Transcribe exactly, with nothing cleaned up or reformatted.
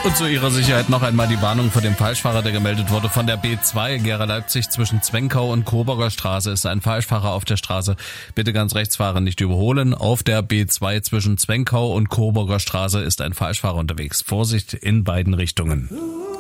Und zu Ihrer Sicherheit noch einmal die Warnung vor dem Falschfahrer, der gemeldet wurde von der B zwei Gera Leipzig zwischen Zwenkau und Coburger Straße ist ein Falschfahrer auf der Straße. Bitte ganz rechts fahren, nicht überholen. Auf der B zwei zwischen Zwenkau und Coburger Straße ist ein Falschfahrer unterwegs. Vorsicht in beiden Richtungen.